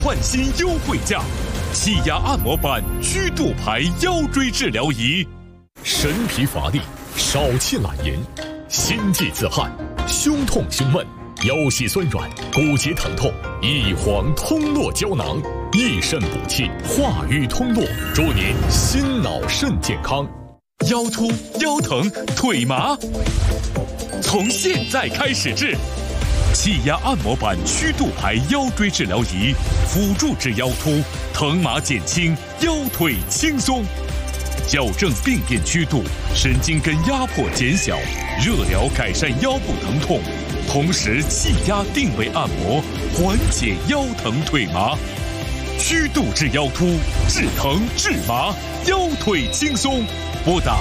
焕新优惠价，气压按摩板曲度牌腰椎治疗仪， 神疲乏力，少气懒言，心悸自汗，胸痛胸闷，腰膝酸软，骨节疼痛，益黄通络胶囊，益肾补气，化瘀通络，祝您心脑肾健康。 腰突、腰疼、腿麻，从现在开始治。气压按摩板曲度牌腰椎治疗仪，辅助治腰突，疼麻减轻，腰腿轻松，矫正病变曲度，神经根压迫减小，热疗改善腰部疼痛，同时气压定位按摩，缓解腰疼腿麻。曲度治腰突，治疼治麻，腰腿轻松。拨打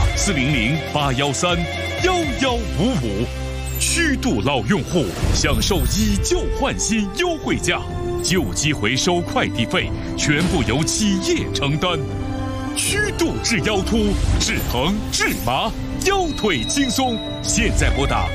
400-813-1155，曲度老用户享受以旧换新优惠价，旧机回收快递费全部由企业承担。曲度治腰突，治疼治麻，腰腿轻松。现在拨打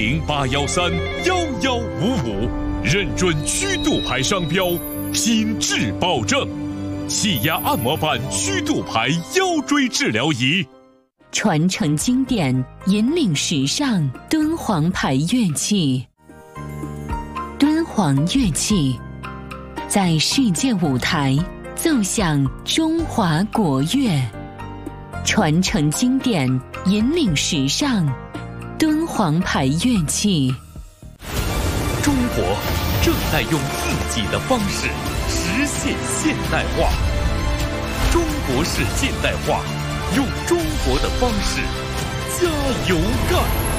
400-813-1155，认准曲度牌商标，品质保证。气压按摩板曲度牌腰椎治疗仪， 传承经典，引领时尚，敦煌牌乐器。敦煌乐器在世界舞台奏响中华国乐，传承经典，引领时尚，敦煌牌乐器。 中国正在用自己的方式实现现代化，中国式现代化，用中国的方式加油干！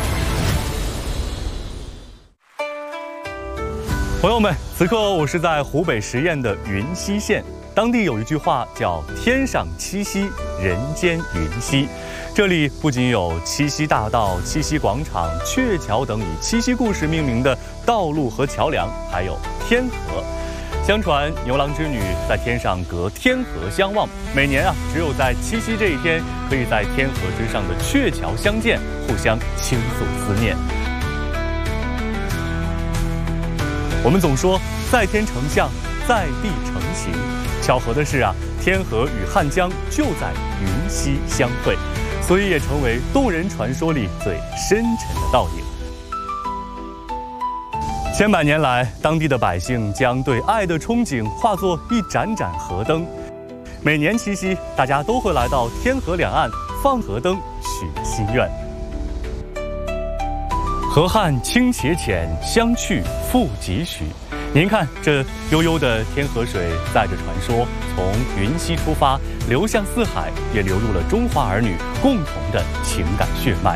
朋友们，此刻我是在湖北十堰的云溪县，当地有一句话叫“天上七夕，人间云溪”。这里不仅有七夕大道、七夕广场、鹊桥等以七夕故事命名的道路和桥梁，还有天河。相传牛郎织女在天上隔天河相望，每年只有在七夕这一天，可以在天河之上的鹊桥相见，互相倾诉思念。我们总说在天成象，在地成形，巧合的是天河与汉江就在云溪相会，所以也成为动人传说里最深沉的倒影。千百年来，当地的百姓将对爱的憧憬化作一盏盏河灯。每年七夕，大家都会来到天河两岸放河灯，许心愿。河汉清且浅，相去复几许。您看，这悠悠的天河水载着传说，从云溪出发，流向四海，也流入了中华儿女共同的情感血脉。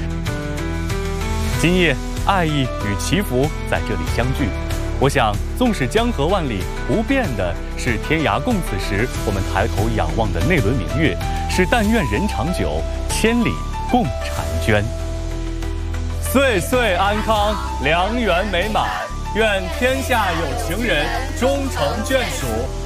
今夜，爱意与祈福在这里相聚。我想，纵使江河万里，不变的是天涯共此时，我们抬头仰望的那轮明月，是但愿人长久，千里共婵娟。岁岁安康，良缘美满，愿天下有情人终成眷属。